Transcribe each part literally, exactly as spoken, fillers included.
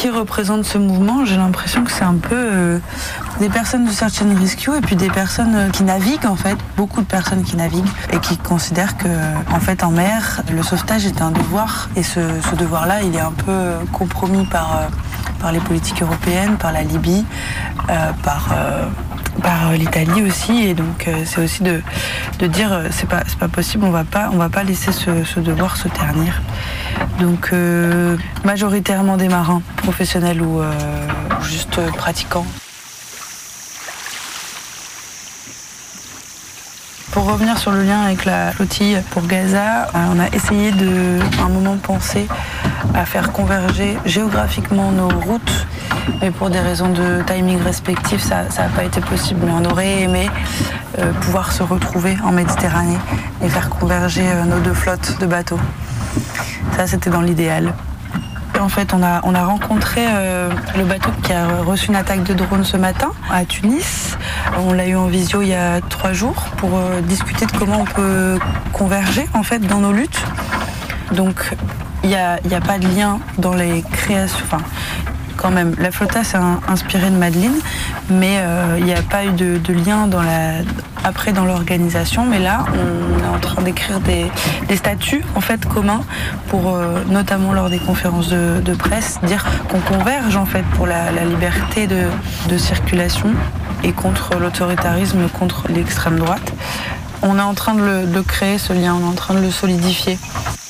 qui représente ce mouvement, j'ai l'impression que c'est un peu euh, des personnes de Search and Rescue et puis des personnes qui naviguent en fait, beaucoup de personnes qui naviguent et qui considèrent que en fait en mer, le sauvetage est un devoir et ce, ce devoir-là, il est un peu compromis par, euh, par les politiques européennes, par la Libye, euh, par... Euh, par l'Italie aussi, et donc euh, c'est aussi de, de dire euh, c'est pas, c'est pas possible, on va pas, on va pas laisser ce, ce devoir se ternir. Donc euh, majoritairement des marins professionnels ou euh, juste euh, pratiquants. Pour revenir sur le lien avec la flottille pour Gaza, on a essayé de, à un moment, penser à faire converger géographiquement nos routes, mais pour des raisons de timing respectifs, ça n'a pas été possible. Mais on aurait aimé euh, pouvoir se retrouver en Méditerranée et faire converger euh, nos deux flottes de bateaux. Ça, c'était dans l'idéal. En fait, on a, on a rencontré euh, le bateau qui a reçu une attaque de drone ce matin à Tunis. On l'a eu en visio il y a trois jours pour euh, discuter de comment on peut converger en fait dans nos luttes. Donc, il n'y a, y a pas de lien dans les créations. Enfin, quand même, la flotta s'est inspirée de Madeleine, mais il euh, n'y a pas eu de, de lien dans la, après dans l'organisation. Mais là, on est en train d'écrire des, des statuts en fait communs pour, euh, notamment lors des conférences de, de presse, dire qu'on converge en fait pour la, la liberté de, de circulation et contre l'autoritarisme, contre l'extrême droite. On est en train de, le, de créer ce lien, on est en train de le solidifier.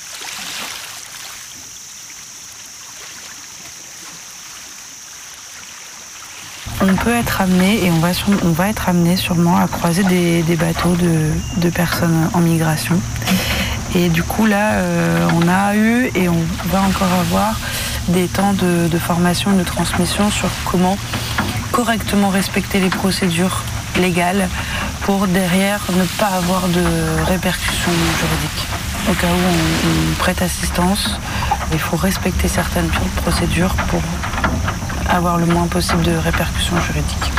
On peut être amené, et on va, sur, on va être amené sûrement à croiser des, des bateaux de, de personnes en migration. Et du coup là, euh, on a eu et on va encore avoir des temps de, de formation et de transmission sur comment correctement respecter les procédures légales pour derrière ne pas avoir de répercussions juridiques. Au cas où on, on prête assistance, il faut respecter certaines procédures pour avoir le moins possible de répercussions juridiques.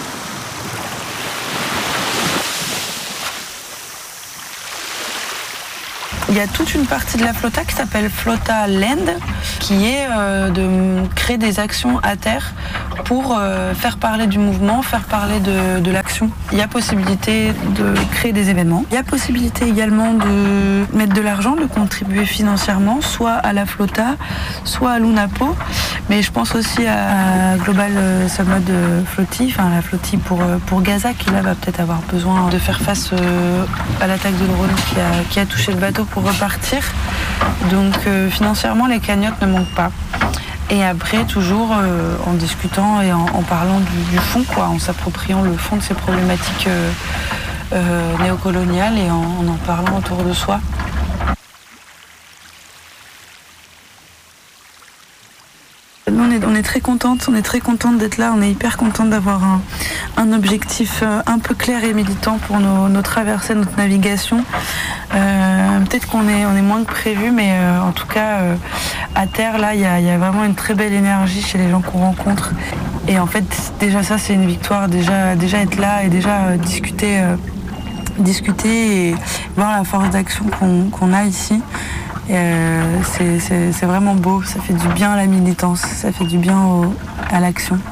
Il y a toute une partie de la flotta qui s'appelle Flotta Land, qui est euh, de créer des actions à terre pour euh, faire parler du mouvement, faire parler de, de l'action. Il y a possibilité de créer des événements. Il y a possibilité également de mettre de l'argent, de contribuer financièrement, soit à la flotta, soit à l'UNAPO. Mais je pense aussi à Global Summit de Flottille, enfin la flottille pour, pour Gaza, qui là va peut-être avoir besoin de faire face euh, à l'attaque de drone qui a, qui a touché le bateau pour repartir. Donc euh, financièrement, les cagnottes ne manquent pas. Et après, toujours euh, en discutant et en, en parlant du, du fond, quoi, en s'appropriant le fond de ces problématiques euh, euh, néocoloniales et en, en en parlant autour de soi. Nous, on est, on est très contente, on est très contente d'être là, on est hyper contente d'avoir un, un objectif un peu clair et militant pour nos, nos traversées, notre navigation. Euh, peut-être qu'on est, on est moins que prévu, mais euh, en tout cas, euh, à terre, là, il y a, y a vraiment une très belle énergie chez les gens qu'on rencontre. Et en fait, déjà ça, c'est une victoire, déjà, déjà être là et déjà euh, discuter, euh, discuter et voir la force d'action qu'on, qu'on a ici. Euh, c'est, c'est, c'est vraiment beau, ça fait du bien à la militance, ça fait du bien au, à l'action.